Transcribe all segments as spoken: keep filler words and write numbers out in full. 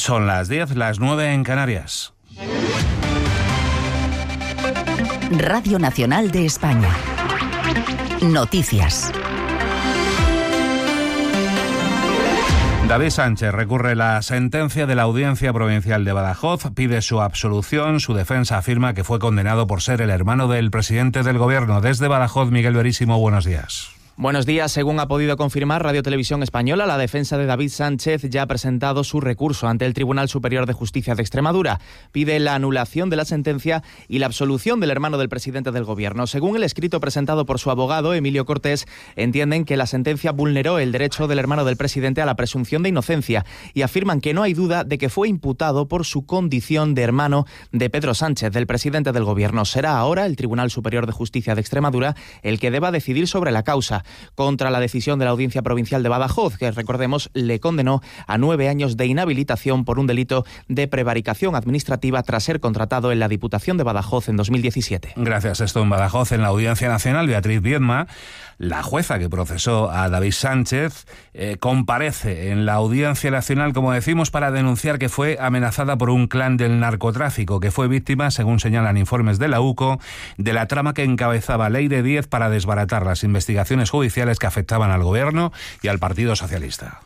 Son las diez, las nueve en Canarias. Radio Nacional de España. Noticias. David Sánchez recurre la sentencia de la Audiencia Provincial de Badajoz, pide su absolución. Su defensa afirma que fue condenado por ser el hermano del presidente del Gobierno. Desde Badajoz, Miguel Verísimo, buenos días. Buenos días. Según ha podido confirmar Radio Televisión Española, la defensa de David Sánchez ya ha presentado su recurso ante el Tribunal Superior de Justicia de Extremadura. Pide la anulación de la sentencia y la absolución del hermano del presidente del Gobierno. Según el escrito presentado por su abogado, Emilio Cortés, entienden que la sentencia vulneró el derecho del hermano del presidente a la presunción de inocencia y afirman que no hay duda de que fue imputado por su condición de hermano de Pedro Sánchez, del presidente del Gobierno. Será ahora el Tribunal Superior de Justicia de Extremadura el que deba decidir sobre la causa, contra la decisión de la Audiencia Provincial de Badajoz, que, recordemos, le condenó a nueve años de inhabilitación por un delito de prevaricación administrativa tras ser contratado en la Diputación de Badajoz en dos mil diecisiete. Gracias. Esto en Badajoz, en la Audiencia Nacional, Beatriz Viedma, la jueza que procesó a David Sánchez, eh, comparece en la Audiencia Nacional, como decimos, para denunciar que fue amenazada por un clan del narcotráfico, que fue víctima, según señalan informes de la U C O, de la trama que encabezaba Leire Díez para desbaratar las investigaciones judiciales que afectaban al Gobierno y al Partido Socialista.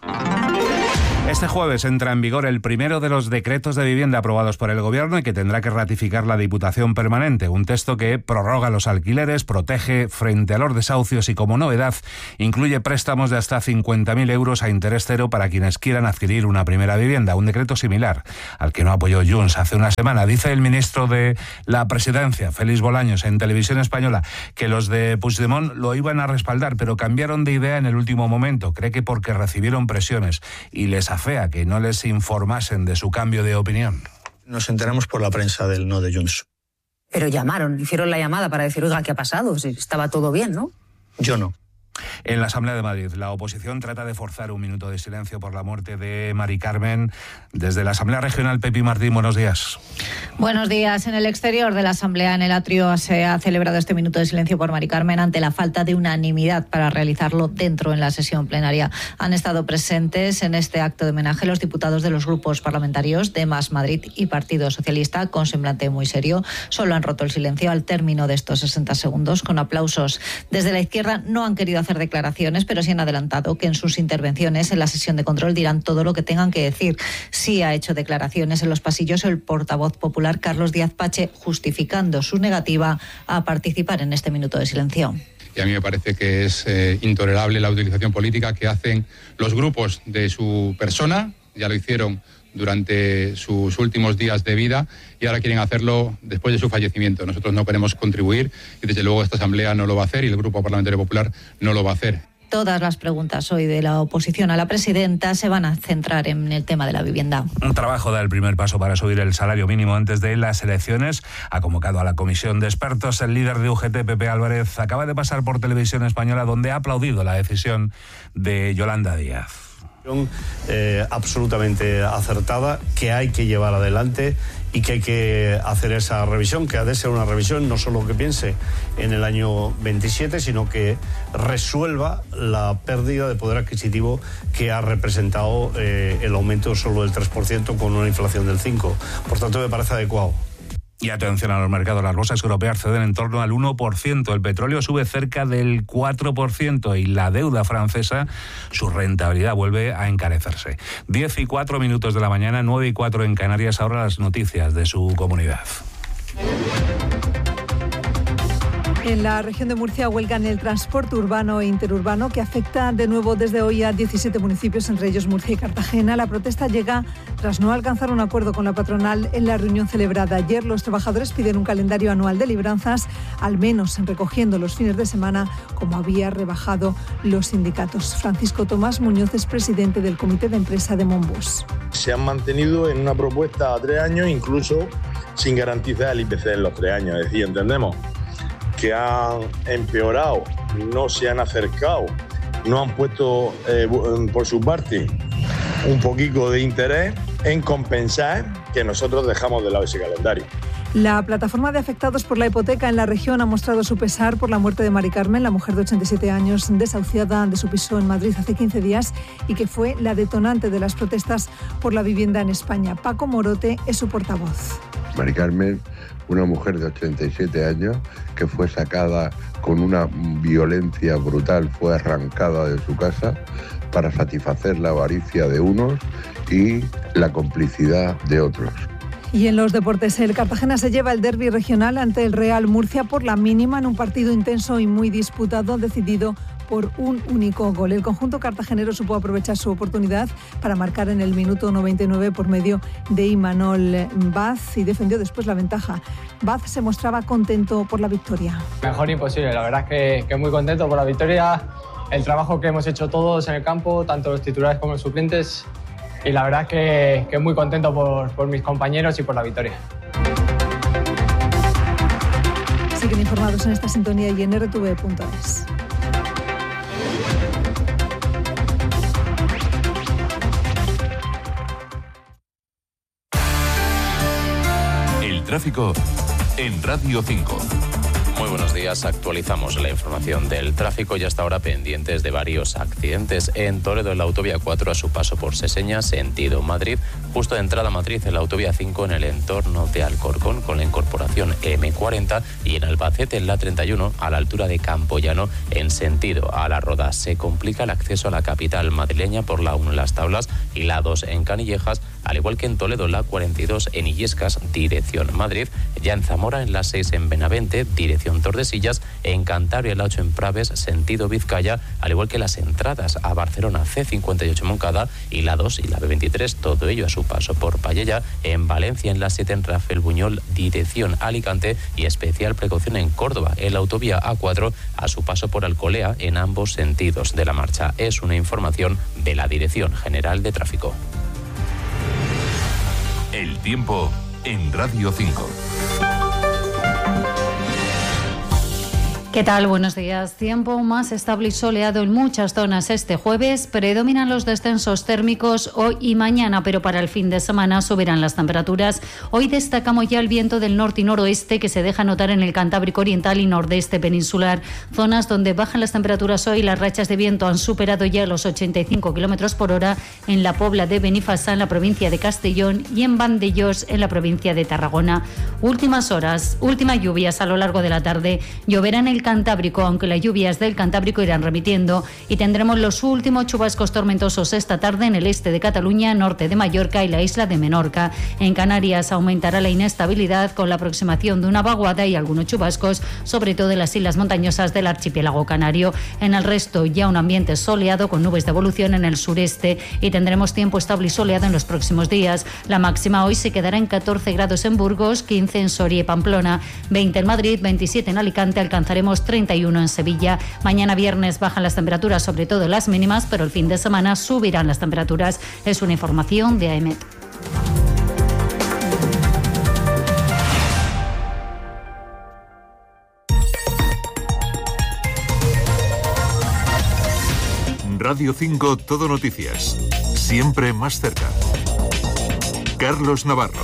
Este jueves entra en vigor el primero de los decretos de vivienda aprobados por el Gobierno y que tendrá que ratificar la Diputación Permanente. Un texto que prorroga los alquileres, protege frente a los desahucios y, como novedad, incluye préstamos de hasta cincuenta mil euros a interés cero para quienes quieran adquirir una primera vivienda. Un decreto similar al que no apoyó Junts hace una semana. Dice el ministro de la Presidencia, Félix Bolaños, en Televisión Española, que los de Puigdemont lo iban a respaldar, pero cambiaron de idea en el último momento. Cree que porque recibieron presiones y les fea que no les informasen de su cambio de opinión. Nos enteramos por la prensa del no de Junts. Pero llamaron, hicieron la llamada para decir, oiga, ¿qué ha pasado? Si estaba todo bien, ¿no? Yo no. En la Asamblea de Madrid, la oposición trata de forzar un minuto de silencio por la muerte de Mari Carmen. Desde la Asamblea Regional, Pepi Martín, buenos días. Buenos días. En el exterior de la Asamblea, en el atrio, se ha celebrado este minuto de silencio por Mari Carmen ante la falta de unanimidad para realizarlo dentro en la sesión plenaria. Han estado presentes en este acto de homenaje los diputados de los grupos parlamentarios de Más Madrid y Partido Socialista, con semblante muy serio. Solo han roto el silencio al término de estos sesenta segundos con aplausos. Desde la izquierda no han querido hacer declaraciones, pero sí han adelantado que en sus intervenciones en la sesión de control dirán todo lo que tengan que decir. Sí ha hecho declaraciones en los pasillos el portavoz popular Carlos Díaz Pache, justificando su negativa a participar en este minuto de silencio. Y a mí me parece que es eh, intolerable la utilización política que hacen los grupos de su persona. Ya lo hicieron durante sus últimos días de vida y ahora quieren hacerlo después de su fallecimiento. Nosotros no queremos contribuir y desde luego esta Asamblea no lo va a hacer y el Grupo Parlamentario Popular no lo va a hacer. Todas las preguntas hoy de la oposición a la presidenta se van a centrar en el tema de la vivienda. Un trabajo da el primer paso para subir el salario mínimo antes de las elecciones. Ha convocado a la comisión de expertos. El líder de U G T, Pepe Álvarez, acaba de pasar por Televisión Española, donde ha aplaudido la decisión de Yolanda Díaz. Eh, absolutamente acertada, que hay que llevar adelante y que hay que hacer esa revisión, que ha de ser una revisión no solo que piense en el año veintisiete, sino que resuelva la pérdida de poder adquisitivo que ha representado eh, el aumento solo del tres por ciento con una inflación del cinco por ciento. Por tanto, me parece adecuado. Y atención a los mercados, las bolsas europeas ceden en torno al uno por ciento, el petróleo sube cerca del cuatro por ciento y la deuda francesa, su rentabilidad vuelve a encarecerse. diez y cuatro minutos de la mañana, nueve y cuatro en Canarias, ahora las noticias de su comunidad. En la región de Murcia huelgan el transporte urbano e interurbano, que afecta de nuevo desde hoy a diecisiete municipios, entre ellos Murcia y Cartagena. La protesta llega tras no alcanzar un acuerdo con la patronal en la reunión celebrada ayer. Los trabajadores piden un calendario anual de libranzas, al menos recogiendo los fines de semana, como había rebajado los sindicatos. Francisco Tomás Muñoz es presidente del Comité de Empresa de Monbus. Se han mantenido en una propuesta a tres años, incluso sin garantizar el I P C en los tres años. Es decir, entendemos que han empeorado, no se han acercado, no han puesto eh, por su parte un poquito de interés en compensar que nosotros dejamos de lado ese calendario. La plataforma de afectados por la hipoteca en la región ha mostrado su pesar por la muerte de Mari Carmen, la mujer de ochenta y siete años desahuciada de su piso en Madrid hace quince días y que fue la detonante de las protestas por la vivienda en España. Paco Morote es su portavoz. Mari Carmen, una mujer de ochenta y siete años que fue sacada con una violencia brutal, fue arrancada de su casa para satisfacer la avaricia de unos y la complicidad de otros. Y en los deportes, el Cartagena se lleva el derbi regional ante el Real Murcia por la mínima en un partido intenso y muy disputado, decidido por un único gol. El conjunto cartagenero supo aprovechar su oportunidad para marcar en el minuto noventa y nueve por medio de Imanol Vaz y defendió después la ventaja. Vaz se mostraba contento por la victoria. Mejor imposible, la verdad es que, que muy contento por la victoria, el trabajo que hemos hecho todos en el campo, tanto los titulares como los suplentes. Y la verdad es que, que muy contento por, por mis compañeros y por la victoria. Siguen informados en esta sintonía y en erre te ve punto es. El tráfico en Radio cinco. Muy buenos días, actualizamos la información del tráfico y hasta ahora pendientes de varios accidentes. En Toledo, en la autovía cuatro a su paso por Seseña, sentido Madrid, justo de entrada a Madrid en la autovía cinco en el entorno de Alcorcón con la incorporación eme cuarenta y en Albacete en la treinta y uno a la altura de Campoyano en sentido a La Roda. Se complica el acceso a la capital madrileña por la uno en Las Tablas y la dos en Canillejas, al igual que en Toledo la cuarenta y dos en Illescas, dirección Madrid, ya en Zamora en la seis en Benavente, dirección Tordesillas, en Cantabria la ocho en Praves, sentido Vizcaya, al igual que las entradas a Barcelona ce cincuenta y ocho Moncada y la dos y la be veintitrés, todo ello a su paso por Pallella, en Valencia en la siete en Rafael Buñol, dirección Alicante y especial precaución en Córdoba, en la autovía a cuatro a su paso por Alcolea en ambos sentidos de la marcha. Es una información de la Dirección General de Tráfico. El tiempo en Radio cinco. ¿Qué tal? Buenos días. Tiempo más estable y soleado en muchas zonas este jueves. Predominan los descensos térmicos hoy y mañana, pero para el fin de semana subirán las temperaturas. Hoy destacamos ya el viento del norte y noroeste que se deja notar en el Cantábrico Oriental y nordeste peninsular. Zonas donde bajan las temperaturas hoy. Las rachas de viento han superado ya los ochenta y cinco kilómetros por hora en la Pobla de Benifasá, en la provincia de Castellón, y en Vandellós, en la provincia de Tarragona. Últimas horas, últimas lluvias a lo largo de la tarde. Lloverá en el Cantábrico, aunque las lluvias del Cantábrico irán remitiendo, y tendremos los últimos chubascos tormentosos esta tarde en el este de Cataluña, norte de Mallorca y la isla de Menorca. En Canarias aumentará la inestabilidad con la aproximación de una vaguada y algunos chubascos, sobre todo en las islas montañosas del archipiélago canario. En el resto ya un ambiente soleado con nubes de evolución en el sureste y tendremos tiempo estable y soleado en los próximos días. La máxima hoy se quedará en catorce grados en Burgos, quince en Soria y Pamplona, veinte en Madrid, veintisiete en Alicante, alcanzaremos treinta y uno en Sevilla. Mañana viernes bajan las temperaturas, sobre todo las mínimas, pero el fin de semana subirán las temperaturas. Es una información de AEMET. Radio cinco Todo Noticias. Siempre más cerca. Carlos Navarro.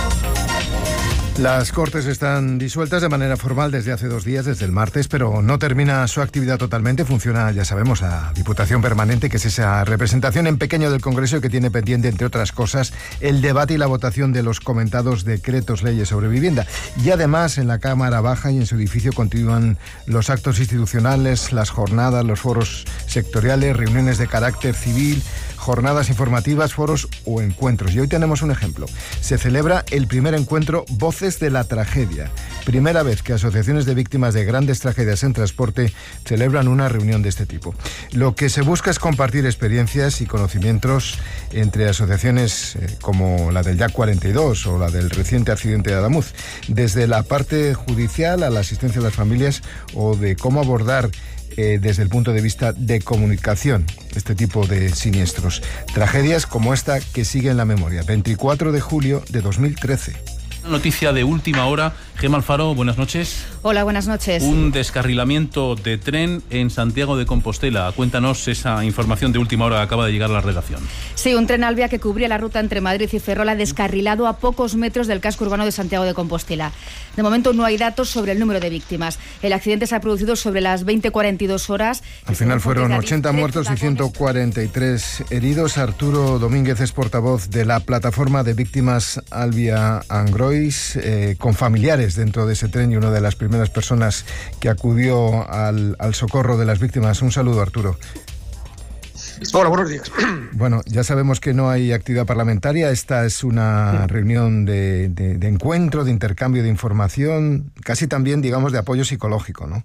Las Cortes están disueltas de manera formal desde hace dos días, desde el martes, pero no termina su actividad totalmente. Funciona, ya sabemos, la Diputación Permanente, que es esa representación en pequeño del Congreso que tiene pendiente, entre otras cosas, el debate y la votación de los comentados decretos leyes sobre vivienda. Y además, en la Cámara Baja y en su edificio continúan los actos institucionales, las jornadas, los foros sectoriales, reuniones de carácter civil, jornadas informativas, foros o encuentros. Y hoy tenemos un ejemplo. Se celebra el primer encuentro Voces de la Tragedia. Primera vez que asociaciones de víctimas de grandes tragedias en transporte celebran una reunión de este tipo. Lo que se busca es compartir experiencias y conocimientos entre asociaciones eh, como la del Jack cuarenta y dos o la del reciente accidente de Adamuz, desde la parte judicial a la asistencia a las familias o de cómo abordar Eh, desde el punto de vista de comunicación este tipo de siniestros. Tragedias como esta que sigue en la memoria. veinticuatro de julio de dos mil trece. Noticia de última hora. Gemma Alfaro, buenas noches. Hola, buenas noches. Un descarrilamiento de tren en Santiago de Compostela. Cuéntanos esa información de última hora que acaba de llegar a la redacción. Sí, un tren Alvia que cubría la ruta entre Madrid y Ferrol ha descarrilado a pocos metros del casco urbano de Santiago de Compostela. De momento no hay datos sobre el número de víctimas. El accidente se ha producido sobre las veinte cuarenta y dos horas. Al final fueron ochenta muertos y ciento cuarenta y tres heridos. Arturo Domínguez es portavoz de la plataforma de víctimas Alvia and Grois, eh, con familiares dentro de ese tren y una de las primeras personas que acudió al, al socorro de las víctimas. Un saludo, Arturo. Hola, buenos días. Bueno, ya sabemos que no hay actividad parlamentaria. Esta es una reunión de, de, de encuentro, de intercambio de información, casi también, digamos, de apoyo psicológico, ¿no?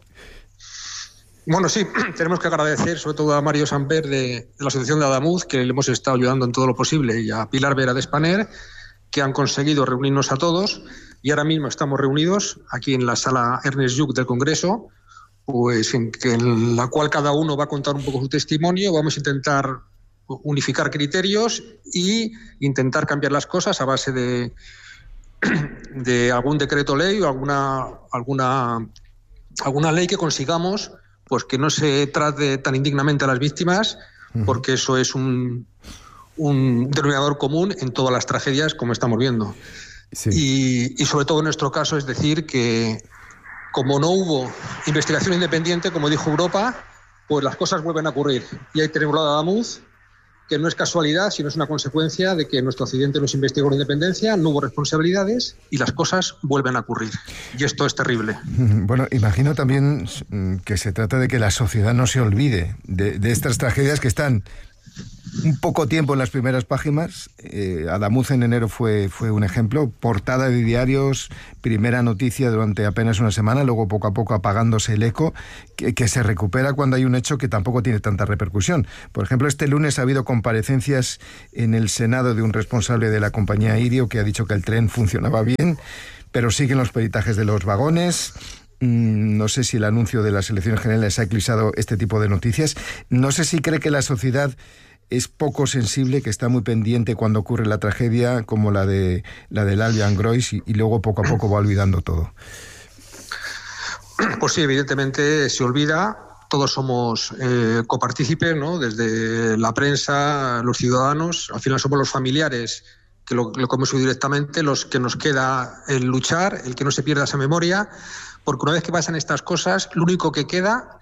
Bueno, sí, tenemos que agradecer sobre todo a Mario Samper de, de la Asociación de Adamuz, que le hemos estado ayudando en todo lo posible, y a Pilar Vera de Spaner, que han conseguido reunirnos a todos. Y ahora mismo estamos reunidos aquí en la sala Ernest Lluch del Congreso, pues en, que en la cual cada uno va a contar un poco su testimonio. Vamos a intentar unificar criterios y intentar cambiar las cosas a base de, de algún decreto ley o alguna, alguna, alguna ley que consigamos, pues que no se trate tan indignamente a las víctimas, porque eso es un, un denominador común en todas las tragedias, como estamos viendo. Sí. Y, y sobre todo en nuestro caso es decir que como no hubo investigación independiente, como dijo Europa, pues las cosas vuelven a ocurrir. Y ahí tenemos la de Adamuz, que no es casualidad, sino es una consecuencia de que nuestro accidente no se investigó con independencia, no hubo responsabilidades y las cosas vuelven a ocurrir. Y esto es terrible. Bueno, imagino también que se trata de que la sociedad no se olvide de, de estas tragedias que están un poco tiempo en las primeras páginas. eh, Adamuz en enero fue, fue un ejemplo, portada de diarios, primera noticia durante apenas una semana, luego poco a poco apagándose el eco, que, que se recupera cuando hay un hecho que tampoco tiene tanta repercusión. Por ejemplo, este lunes ha habido comparecencias en el Senado de un responsable de la compañía Irio que ha dicho que el tren funcionaba bien, pero siguen los peritajes de los vagones. No sé si el anuncio de las elecciones generales ha eclipsado este tipo de noticias. No sé si cree que la sociedad es poco sensible, que está muy pendiente cuando ocurre la tragedia como la de la del Alvia and Grois y, y luego poco a poco va olvidando todo. Pues sí, evidentemente se olvida. Todos somos eh, copartícipes, ¿no? Desde la prensa, los ciudadanos, al final somos los familiares que lo, lo que hemos oído directamente, los que nos queda el luchar, el que no se pierda esa memoria, porque una vez que pasan estas cosas, lo único que queda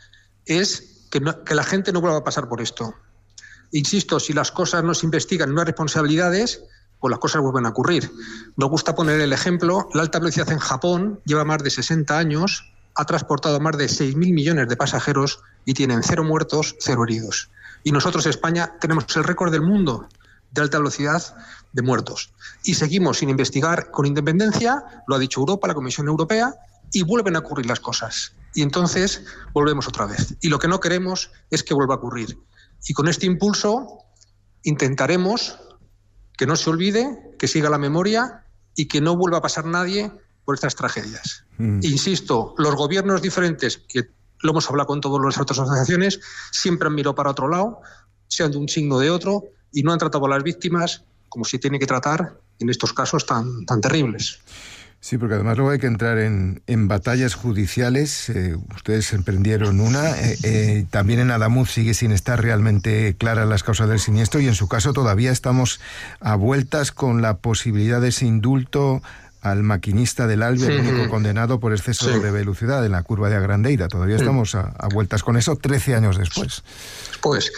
es que, no, que la gente no vuelva a pasar por esto. Insisto, si las cosas no se investigan, no hay responsabilidades, pues las cosas vuelven a ocurrir. Nos gusta poner el ejemplo, la alta velocidad en Japón lleva más de sesenta años, ha transportado más de seis mil millones de pasajeros y tienen cero muertos, cero heridos. Y nosotros, España, tenemos el récord del mundo de alta velocidad de muertos. Y seguimos sin investigar con independencia, lo ha dicho Europa, la Comisión Europea, y vuelven a ocurrir las cosas. Y entonces volvemos otra vez. Y lo que no queremos es que vuelva a ocurrir. Y con este impulso intentaremos que no se olvide, que siga la memoria y que no vuelva a pasar nadie por estas tragedias. Mm. Insisto, los gobiernos diferentes, que lo hemos hablado con todas las otras asociaciones, siempre han mirado para otro lado, sean de un signo o de otro, y no han tratado a las víctimas como se tiene que tratar en estos casos tan, tan terribles. Sí, porque además luego hay que entrar en, en batallas judiciales. Eh, ustedes emprendieron una. Eh, eh, también en Adamuz sigue sin estar realmente claras las causas del siniestro y en su caso todavía estamos a vueltas con la posibilidad de ese indulto al maquinista del Alvia, sí, el único condenado por exceso sí. de velocidad en la curva de Agrandeira. Todavía sí. estamos a, a vueltas con eso trece años después. Pues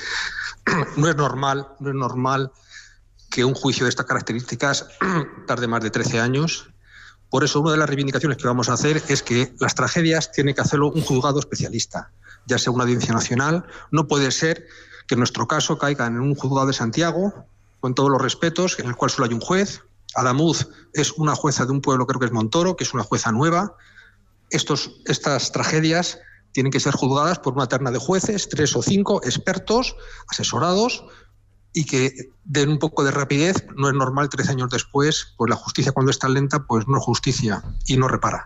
no es normal, no es normal que un juicio de estas características tarde más de trece años. Por eso una de las reivindicaciones que vamos a hacer es que las tragedias tiene que hacerlo un juzgado especialista, ya sea una audiencia nacional. No puede ser que en nuestro caso caiga en un juzgado de Santiago, con todos los respetos, en el cual solo hay un juez. Adamuz es una jueza de un pueblo, creo que es Montoro, que es una jueza nueva. Estos, estas tragedias tienen que ser juzgadas por una terna de jueces, tres o cinco expertos, asesorados, y que den un poco de rapidez. No es normal trece años después, pues la justicia cuando es tan lenta, pues no es justicia y no repara.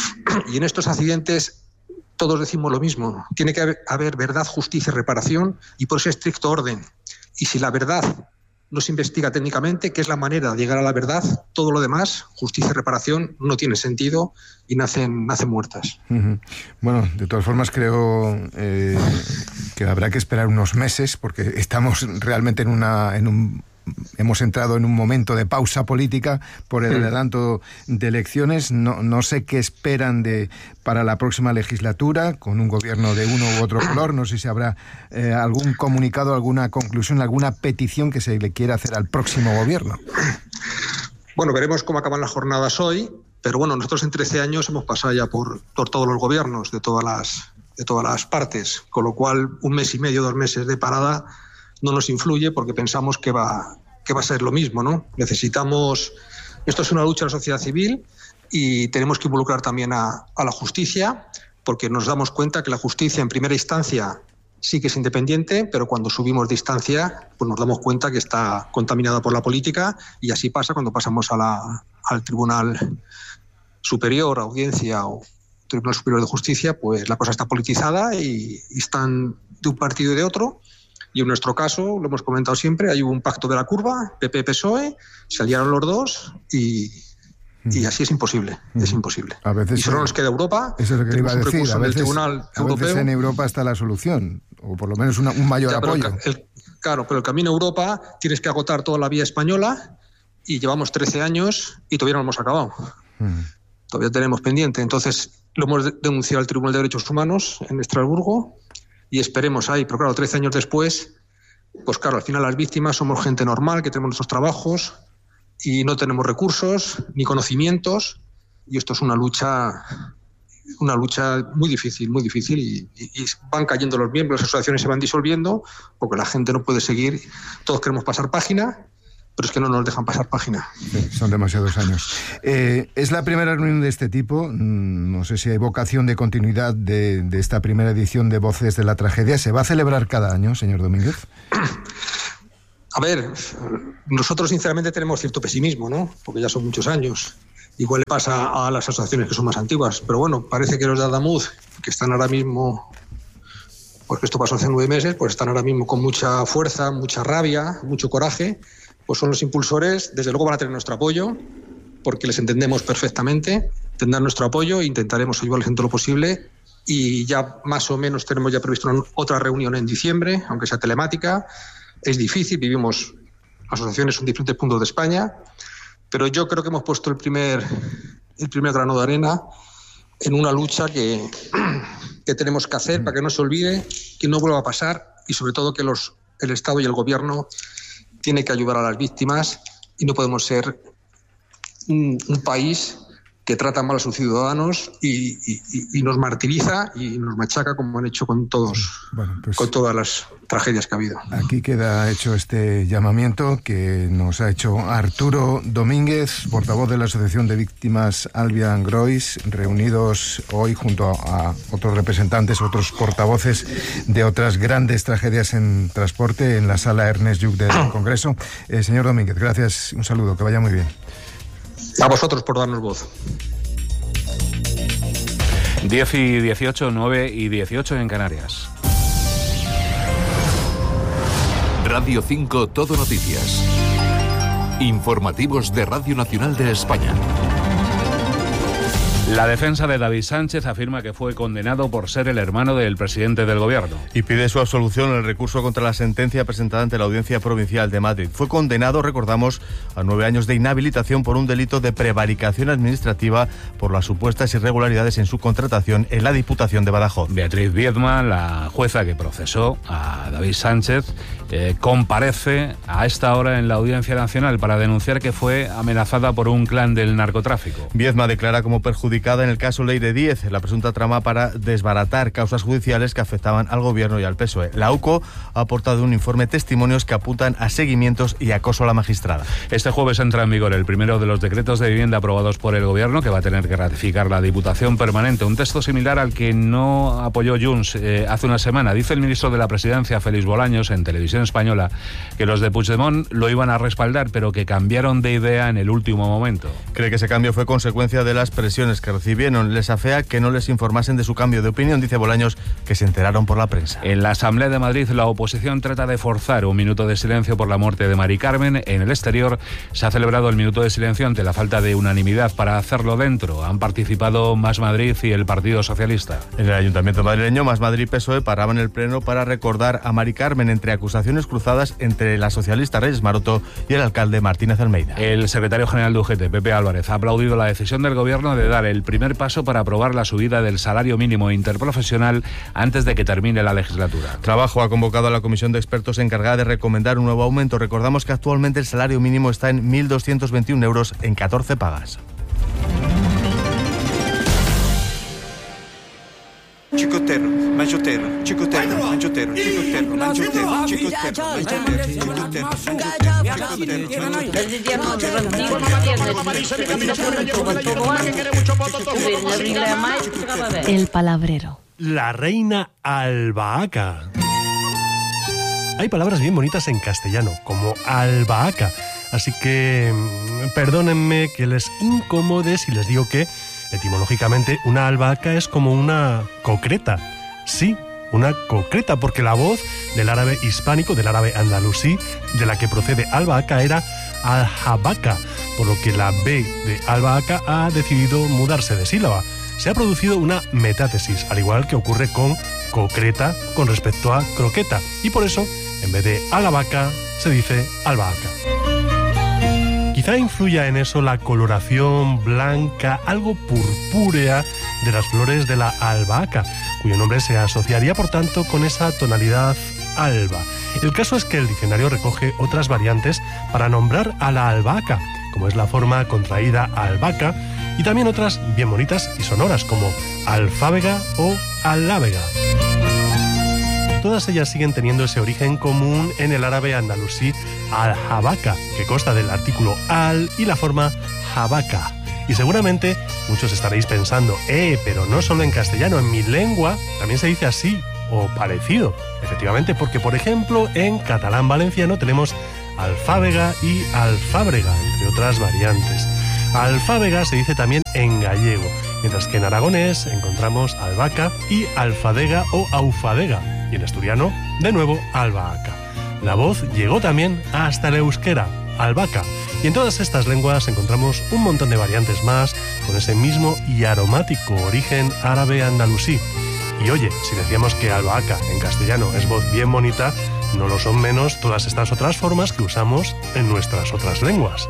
Y en estos accidentes todos decimos lo mismo, tiene que haber verdad, justicia y reparación, y por ese estricto orden. Y si la verdad no se investiga técnicamente, que es la manera de llegar a la verdad. Todo lo demás, justicia y reparación, no tiene sentido y nacen, nacen muertas. Uh-huh. Bueno, de todas formas creo eh, que habrá que esperar unos meses, porque estamos realmente en una en un hemos entrado en un momento de pausa política por el adelanto de elecciones. No, no sé qué esperan de para la próxima legislatura, con un gobierno de uno u otro color. No sé si habrá eh, algún comunicado, alguna conclusión, alguna petición que se le quiera hacer al próximo gobierno. Bueno, veremos cómo acaban las jornadas hoy, pero bueno, nosotros en trece años hemos pasado ya por, por todos los gobiernos de todas las, de todas las partes, con lo cual un mes y medio, dos meses de parada no nos influye, porque pensamos que va, que va a ser lo mismo, ¿no? Necesitamos... Esto es una lucha de la sociedad civil y tenemos que involucrar también a, a la justicia, porque nos damos cuenta que la justicia en primera instancia sí que es independiente, pero cuando subimos de instancia pues nos damos cuenta que está contaminada por la política, y así pasa cuando pasamos a la, al Tribunal Superior, Audiencia o Tribunal Superior de Justicia, pues la cosa está politizada y, y están de un partido y de otro. Y en nuestro caso, lo hemos comentado siempre, hay un pacto de la curva, P P P S O E, se aliaron los dos y, y así es imposible, uh-huh. es imposible. A veces y solo nos queda Europa. Eso es lo que iba a decir, a veces, Tribunal a veces en Europa está la solución, o por lo menos una, un mayor ya, apoyo. El, el, claro, pero el camino a Europa tienes que agotar toda la vía española y llevamos trece años y todavía no hemos acabado. Uh-huh. Todavía tenemos pendiente. Entonces lo hemos denunciado al Tribunal de Derechos Humanos en Estrasburgo y esperemos ahí, pero claro, trece años después, pues claro, al final las víctimas somos gente normal, que tenemos nuestros trabajos y no tenemos recursos ni conocimientos, y esto es una lucha una lucha muy difícil, muy difícil y, y, y van cayendo los miembros, las asociaciones se van disolviendo porque la gente no puede seguir, todos queremos pasar página, pero es que no nos dejan pasar página. Sí, son demasiados años. Eh, es la primera reunión de este tipo. No sé si hay vocación de continuidad de, de esta primera edición de Voces de la Tragedia. ¿Se va a celebrar cada año, señor Domínguez? A ver, nosotros sinceramente tenemos cierto pesimismo, ¿no? Porque ya son muchos años. Igual le pasa a las asociaciones que son más antiguas, pero bueno, parece que los de Adamuz, que están ahora mismo, porque esto pasó hace nueve meses, pues están ahora mismo con mucha fuerza, mucha rabia, mucho coraje, pues son los impulsores. Desde luego van a tener nuestro apoyo, porque les entendemos perfectamente, tendrán nuestro apoyo e intentaremos ayudarles en todo lo posible. Y ya más o menos tenemos ya previsto una, otra reunión en diciembre, aunque sea telemática. Es difícil, vivimos asociaciones en diferentes puntos de España, pero yo creo que hemos puesto el primer, el primer grano de arena en una lucha que, que tenemos que hacer para que no se olvide, que no vuelva a pasar y sobre todo que los, el Estado y el Gobierno tiene que ayudar a las víctimas y no podemos ser un, un país que trata mal a sus ciudadanos y, y, y nos martiriza y nos machaca como han hecho con todos, bueno, pues con todas las tragedias que ha habido. Aquí queda hecho este llamamiento que nos ha hecho Arturo Domínguez, portavoz de la Asociación de Víctimas Albian Grois, reunidos hoy junto a otros representantes, otros portavoces de otras grandes tragedias en transporte en la sala Ernest Lluch del Congreso. Eh, señor Domínguez, gracias, un saludo, que vaya muy bien. A vosotros por darnos voz. diez y dieciocho, nueve y dieciocho en Canarias. Radio cinco Todo Noticias. Informativos de Radio Nacional de España. La defensa de David Sánchez afirma que fue condenado por ser el hermano del presidente del gobierno. Y pide su absolución en el recurso contra la sentencia presentada ante la Audiencia Provincial de Madrid. Fue condenado, recordamos, a nueve años de inhabilitación por un delito de prevaricación administrativa por las supuestas irregularidades en su contratación en la Diputación de Badajoz. Beatriz Viedma, la jueza que procesó a David Sánchez, eh, comparece a esta hora en la Audiencia Nacional para denunciar que fue amenazada por un clan del narcotráfico. Viedma declara como perjudicada en el caso Leire diez, la presunta trama para desbaratar causas judiciales que afectaban al gobierno y al P S O E. La U C O ha aportado un informe testimonios que apuntan a seguimientos y acoso a la magistrada. Este jueves entra en vigor el primero de los decretos de vivienda aprobados por el gobierno, que va a tener que ratificar la Diputación Permanente. Un texto similar al que no apoyó Junts eh, hace una semana. Dice el ministro de la Presidencia, Félix Bolaños, en televisión televisión española que los de Puigdemont lo iban a respaldar, pero que cambiaron de idea en el último momento. Cree que ese cambio fue consecuencia de las presiones que recibieron. Les afea que no les informasen de su cambio de opinión, dice Bolaños, que se enteraron por la prensa. En la Asamblea de Madrid, la oposición trata de forzar un minuto de silencio por la muerte de Mari Carmen. En el exterior se ha celebrado el minuto de silencio ante la falta de unanimidad para hacerlo dentro. Han participado Más Madrid y el Partido Socialista. En el Ayuntamiento madrileño, Más Madrid y P S O E paraban el pleno para recordar a Mari Carmen entre acusaciones cruzadas entre la socialista Reyes Maroto y el alcalde Martínez Almeida. El secretario general de U G T, Pepe Álvarez, ha aplaudido la decisión del Gobierno de dar el primer paso para aprobar la subida del salario mínimo interprofesional antes de que termine la legislatura. Trabajo ha convocado a la comisión de expertos encargada de recomendar un nuevo aumento. Recordamos que actualmente el salario mínimo está en mil doscientos veintiún euros en catorce pagas. Chicotero, manchotero, chicotero, manchotero, chicotero, manchotero, chicotero, manchotero. El palabrero. La reina albahaca. Hay palabras bien bonitas en castellano, como albahaca. Así que perdónenme que les incomode si les digo que etimológicamente una albahaca es como una concreta. Sí, una concreta, porque la voz del árabe hispánico, del árabe andalusí, de la que procede albahaca era aljabaca, por lo que la B de albahaca ha decidido mudarse de sílaba. Se ha producido una metátesis, al igual que ocurre con concreta con respecto a croqueta, y por eso, en vez de albahaca, se dice albahaca. Quizá influya en eso la coloración blanca, algo purpúrea de las flores de la albahaca, cuyo nombre se asociaría, por tanto, con esa tonalidad alba. El caso es que el diccionario recoge otras variantes para nombrar a la albahaca, como es la forma contraída albahaca, y también otras bien bonitas y sonoras, como alfábega o alábega. Todas ellas siguen teniendo ese origen común en el árabe andalusí al-jabaca, que consta del artículo al y la forma jabaca. Y seguramente muchos estaréis pensando, eh, pero no solo en castellano, en mi lengua también se dice así o parecido. Efectivamente, porque por ejemplo en catalán valenciano tenemos alfábega y alfábrega, entre otras variantes. Alfábega se dice también en gallego, mientras que en aragonés encontramos albahaca y alfadega o aufadega, y en asturiano, de nuevo, albahaca. La voz llegó también hasta el euskera, albahaca, y en todas estas lenguas encontramos un montón de variantes más con ese mismo y aromático origen árabe andalusí. Y oye, si decíamos que albahaca en castellano es voz bien bonita, no lo son menos todas estas otras formas que usamos en nuestras otras lenguas.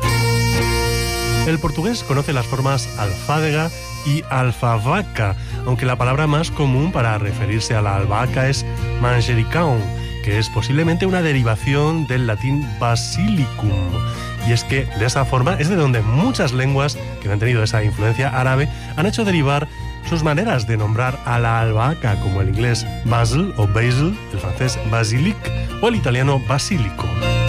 El portugués conoce las formas alfádega y alfavaca, aunque la palabra más común para referirse a la albahaca es manjericão, que es posiblemente una derivación del latín basilicum. Y es que de esa forma es de donde muchas lenguas que han tenido esa influencia árabe han hecho derivar sus maneras de nombrar a la albahaca, como el inglés basil o basil, el francés basilic o el italiano basilico.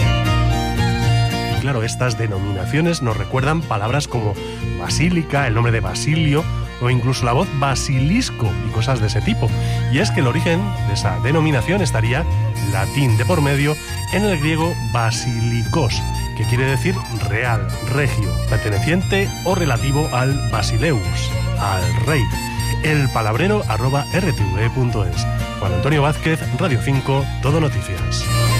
Claro, estas denominaciones nos recuerdan palabras como basílica, el nombre de Basilio o incluso la voz basilisco y cosas de ese tipo. Y es que el origen de esa denominación estaría, latín de por medio, en el griego basilikos, que quiere decir real, regio, perteneciente o relativo al basileus, al rey. El palabrero arroba r t v punto es. Juan Antonio Vázquez, Radio cinco, Todo Noticias.